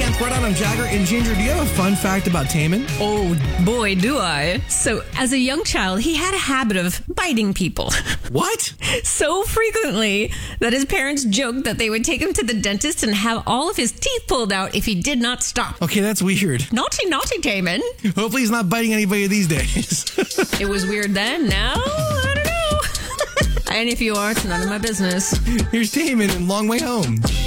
Right on, I'm Jagger. And Ginger, do you have a fun fact about Taman? Oh, boy, do I. So, as a young child, he had a habit of biting people. What? So frequently that his parents joked that they would take him to the dentist and have all of his teeth pulled out if he did not stop. Okay, that's weird. Naughty, naughty, Taman. Hopefully he's not biting anybody these days. It was weird then. Now, I don't know. And if you are, it's none of my business. Here's Taman in Long Way Home.